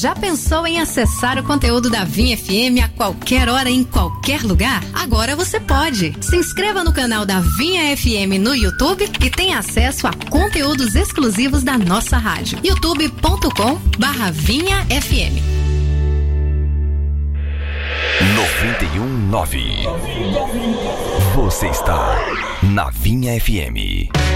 Já pensou em acessar o conteúdo da Vinha FM a qualquer hora, em qualquer lugar? Agora você pode. Se inscreva no canal da Vinha FM no YouTube e tenha acesso a conteúdos exclusivos da nossa rádio. youtube.com/vinhafm 91.9. Você está na Vinha FM.